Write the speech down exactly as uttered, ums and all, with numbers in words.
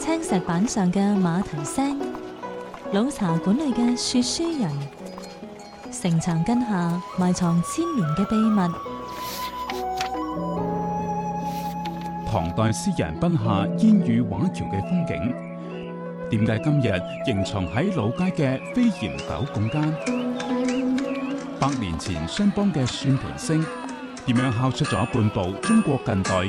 青石板上嘅馬蹄聲，老茶館裏嘅說書人，城牆根下埋藏千年嘅秘密。 唐代詩人筆下煙雨畫橋嘅風景，點解今日仍藏喺老街嘅飛檐斗拱間？百年前商幫嘅算盤聲，點樣敲出咗半部中國近代